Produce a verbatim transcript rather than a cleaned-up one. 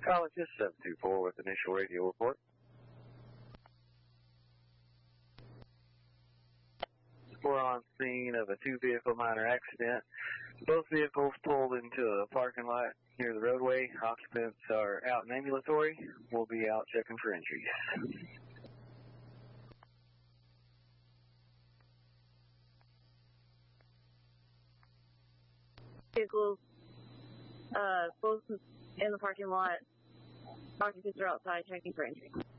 Colleges seven two four with initial radio report. We're on scene of a two-vehicle minor accident. Both vehicles pulled into a parking lot near the roadway. Occupants are out in ambulatory. We'll be out checking for entries. Vehicles, uh, both in the parking lot. Occupants are outside checking for entry.